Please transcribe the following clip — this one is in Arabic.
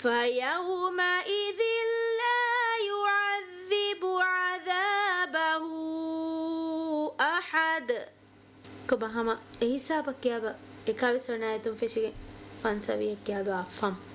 فيومئذ لا يعذب عذابه أحد كما هما حسابك يابا إكاوي سرنايتم فيشي فانسويك يابا فم